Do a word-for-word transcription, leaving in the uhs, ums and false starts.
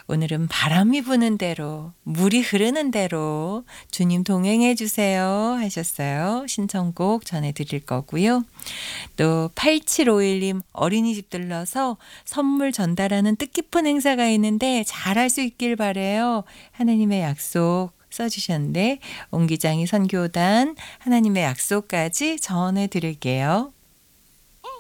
오늘은 바람이 부는 대로, 물이 흐르는 대로 주님 동행해 주세요 하셨어요. 신청곡 전해드릴 거고요. 또 팔칠오일 님 어린이집 들러서 선물 전달하는 뜻깊은 행사가 있는데 잘할 수 있길 바래요. 하나님의 약속 써주셨는데 옹기장이 선교단 하나님의 약속까지 전해드릴게요.